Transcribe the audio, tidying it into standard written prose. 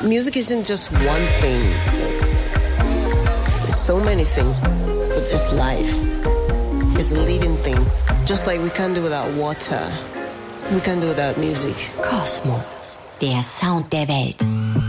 Music isn't just one thing. It's so many things, but it's life. It's a living thing. Just like we can't do without water, we can't do without music. Kosmo, der Sound der Welt.